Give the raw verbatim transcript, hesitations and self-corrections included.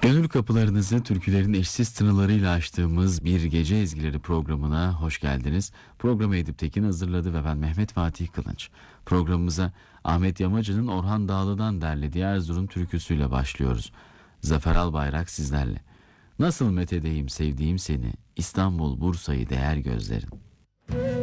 Gönül kapılarınızı türkülerin eşsiz tınılarıyla açtığımız Bir Gece Ezgileri programına hoş geldiniz. Programı Edip Tekin hazırladı ve ben Mehmet Fatih Kılınç. Programımıza Ahmet Yamacı'nın Orhan Dağlı'dan derlediği Erzurum türküsüyle başlıyoruz. Zafer Albayrak sizlerle. Nasıl methedeyim sevdiğim seni, İstanbul Bursa'yı değer gözlerin.